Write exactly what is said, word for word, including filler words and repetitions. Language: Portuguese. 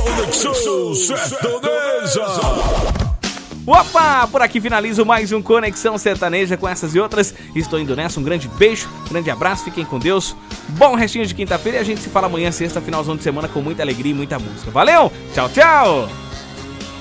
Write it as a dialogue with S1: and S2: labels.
S1: Conexão Sertaneja.
S2: Opa, por aqui finalizo mais um Conexão Sertaneja com essas e outras. Estou indo nessa, um grande beijo, um grande abraço, fiquem com Deus. Bom restinho de quinta-feira e a gente se fala amanhã, sexta, finalzão de semana com muita alegria e muita música. Valeu, tchau, tchau.